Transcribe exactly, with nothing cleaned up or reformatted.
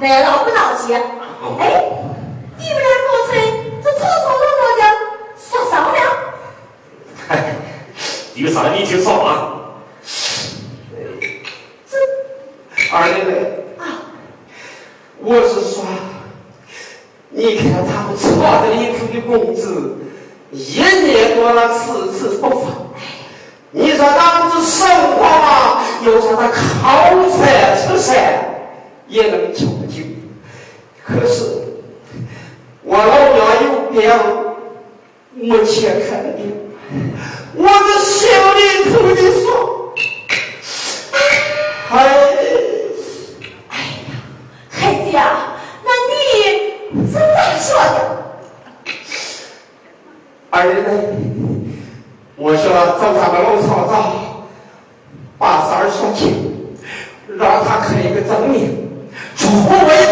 哎，老不老气。哎，你们俩过程这吵吵闹闹的，啥商量？ 哎，有啥你就说嘛。 这二妹妹啊， 我是说，你看他们错的里头的工资，一年多了次次不发。你说咱们这生活嘛，有啥他靠菜吃菜也能求救。可是我老家有病，没钱看病，我这心里头的说，哎， 哎呀，孩子呀，那你是咋说的？ 二奶奶，我说走他们楼曹操，把三儿说清，让他开一个证明，除非